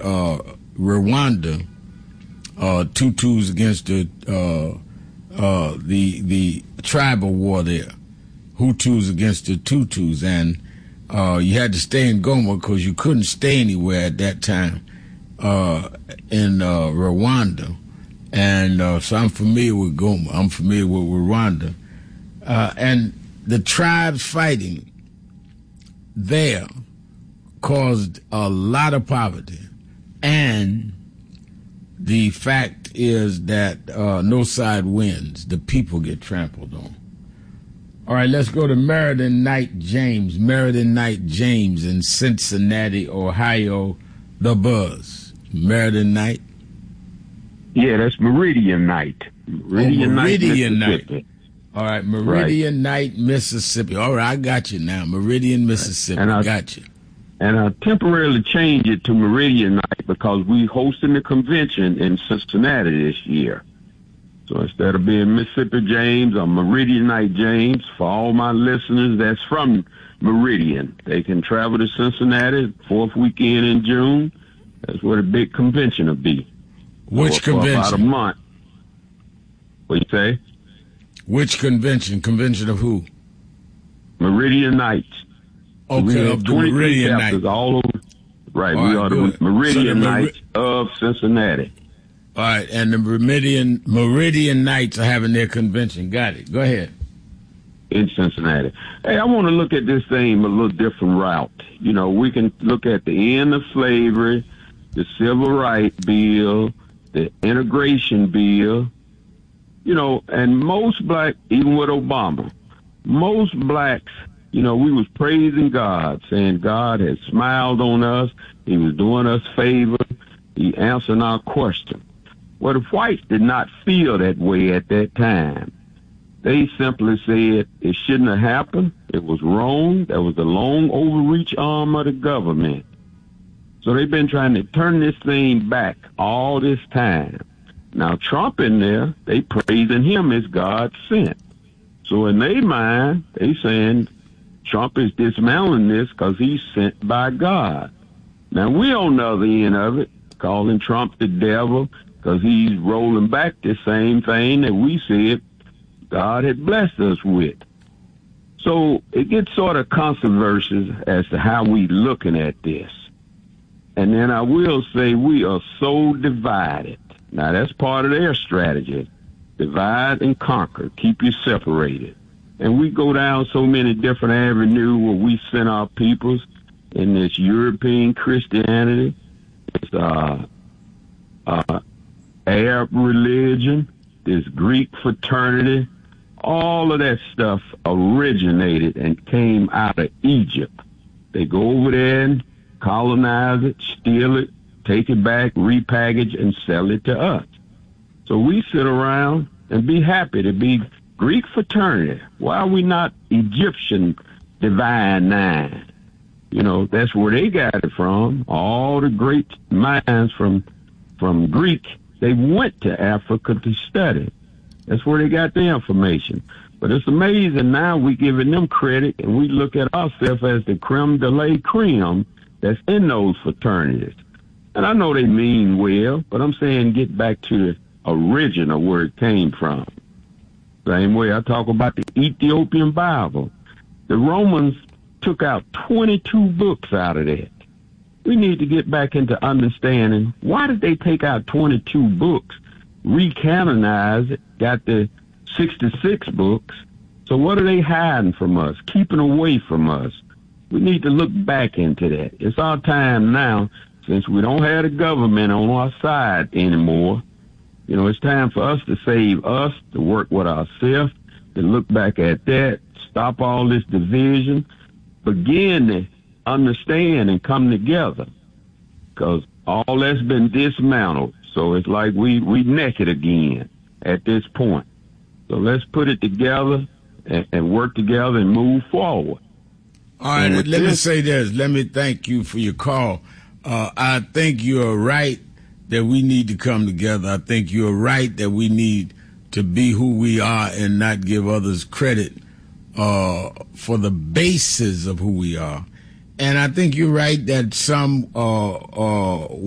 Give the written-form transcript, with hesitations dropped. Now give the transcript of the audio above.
Rwanda, Tutus against the tribal war there, Hutus against the Tutus, and you had to stay in Goma because you couldn't stay anywhere at that time in Rwanda. And so I'm familiar with Goma. I'm familiar with Rwanda. And the tribes fighting there caused a lot of poverty. And the fact is that no side wins. The people get trampled on. All right, let's go to Meriden Knight James. Meriden Knight James in Cincinnati, Ohio, the Buzz. Meriden Knight? Yeah, that's Meridian Knight. Meridian Knight. All right, Meridian Knight, Mississippi. All right, I got you now. Meridian, Mississippi. And I got you. And I temporarily changed it to Meridian Night because we hosting the convention in Cincinnati this year. So instead of being Mississippi James, I'm Meridian Night James. For all my listeners that's from Meridian, they can travel to Cincinnati, fourth weekend in June. That's where the big convention will be. Which convention? For about a month. What you say? Which convention? Convention of who? Meridian Nights. Okay, of the Meridian Nights. All over. Right, we are the Meridian Nights of Cincinnati. All right, and the Meridian Knights are having their convention. Got it. Go ahead. In Cincinnati. Hey, I want to look at this thing a little different route. You know, we can look at the end of slavery, the Civil Rights Bill, the Integration Bill, you know, and most black, even with Obama, most blacks, you know, we was praising God, saying God had smiled on us. He was doing us favor. He answered our question. Well, the whites did not feel that way at that time. They simply said it shouldn't have happened. It was wrong. That was the long overreach arm of the government. So they've been trying to turn this thing back all this time. Now, Trump in there, they praising him as God sent. So in their mind, they saying Trump is dismantling this because he's sent by God. Now, we on the other end of it, calling Trump the devil because he's rolling back the same thing that we said God had blessed us with. So it gets sort of controversial as to how we looking at this. And then I will say we are so divided. Now, that's part of their strategy. Divide and conquer. Keep you separated. And we go down so many different avenues where we send our peoples in this European Christianity, this Arab religion, this Greek fraternity. All of that stuff originated and came out of Egypt. They go over there and colonize it, steal it, take it back, repackage, and sell it to us. So we sit around and be happy to be Greek fraternity. Why are we not Egyptian divine nine? You know, that's where they got it from. All the great minds from Greek, they went to Africa to study. That's where they got their information. But it's amazing now we giving them credit and we look at ourselves as the creme de la creme that's in those fraternities. And I know they mean well, but I'm saying get back to the original where it came from. Same way I talk about the Ethiopian Bible. The Romans took out 22 books out of that. We need to get back into understanding why did they take out 22 books, recanonize it, got the 66 books. So what are they hiding from us, keeping away from us? We need to look back into that. It's our time now, since we don't have the government on our side anymore. You know, it's time for us to save us, to work with ourselves, to look back at that, stop all this division, begin to understand and come together. Because all that's been dismantled. So it's like we naked again at this point. So let's put it together and work together and move forward. All right, let me say this. Let me thank you for your call. I think you're right that we need to come together. I think you're right that we need to be who we are and not give others credit for the basis of who we are. And I think you're right that some